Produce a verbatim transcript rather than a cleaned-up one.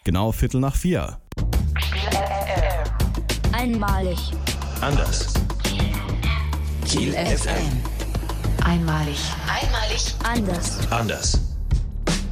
genau Viertel nach vier. Einmalig. Anders. Kiel F M. Einmalig. Einmalig. Anders. Anders.